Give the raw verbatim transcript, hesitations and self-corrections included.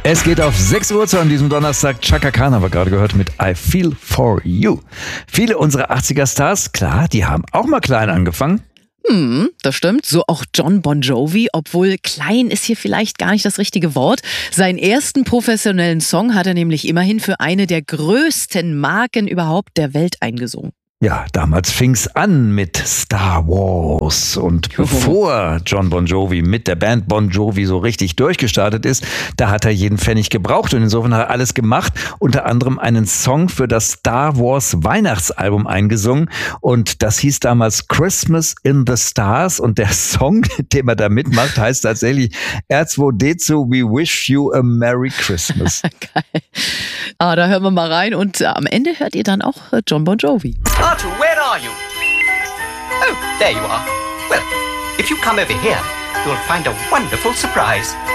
Es geht auf sechs Uhr zu an diesem Donnerstag. Chaka Khan haben wir gerade gehört mit I Feel For You. Viele unserer achtziger-Stars, klar, die haben auch mal klein angefangen. Hm, das stimmt. So auch Jon Bon Jovi, obwohl klein ist hier vielleicht gar nicht das richtige Wort. Seinen ersten professionellen Song hat er nämlich immerhin für eine der größten Marken überhaupt der Welt eingesungen. Ja, damals fing's an mit Star Wars und Juhu. Bevor Jon Bon Jovi mit der Band Bon Jovi so richtig durchgestartet ist, da hat er jeden Pfennig gebraucht und insofern hat er alles gemacht, unter anderem einen Song für das Star Wars Weihnachtsalbum eingesungen und das hieß damals Christmas in the Stars und der Song, den er da mitmacht, heißt tatsächlich R zwei D zwei We Wish You a Merry Christmas. Geil. Ah, da hören wir mal rein und äh, am Ende hört ihr dann auch äh, Jon Bon Jovi. Artu, where are you? Oh, there you are. Well, if you come over here, you'll find a wonderful surprise.